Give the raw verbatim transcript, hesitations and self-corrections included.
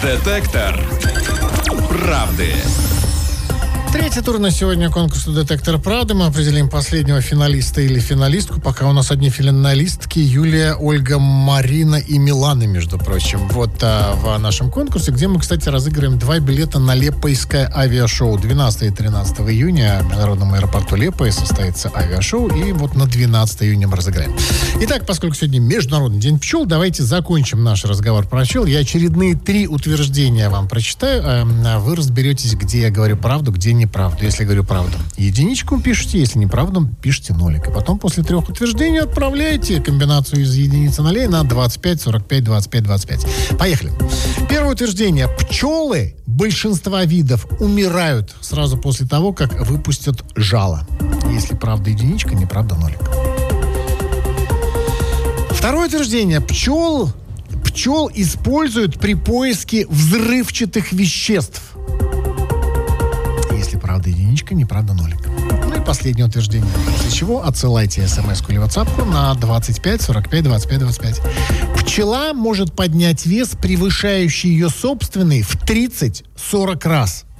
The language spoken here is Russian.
Детектор правды. Третий тур на сегодня конкурса «Детектор правды». Мы определим последнего финалиста или финалистку. Пока у нас одни финалистки: Юлия, Ольга, Марина и Милана, между прочим. Вот а, в нашем конкурсе, где мы, кстати, разыграем два билета на Лепойское авиашоу. двенадцатого и тринадцатого июня в международном аэропорту Лепое состоится авиашоу. И вот на двенадцатого июня мы разыграем. Итак, поскольку сегодня Международный день пчел, давайте закончим наш разговор про пчел. Я очередные три утверждения вам прочитаю, а вы разберетесь, где я говорю правду, где не правду. Если говорю правду, единичку пишите, если неправду, пишите нолик. И потом после трех утверждений отправляете комбинацию из единиц и нолей на двадцать пять сорок пять двадцать пять двадцать пять. Поехали. Первое утверждение. Пчелы большинства видов умирают сразу после того, как выпустят жало. Если правда единичка, неправда нолик. Второе утверждение. Пчел, пчел используют при поиске взрывчатых веществ. Правда единичка, неправда нолик. Ну и последнее утверждение. После чего отсылайте смс-ку или ватсапку на двадцать пять сорок пять двадцать пять двадцать пять. Пчела может поднять вес, превышающий ее собственный, в тридцать сорок раз.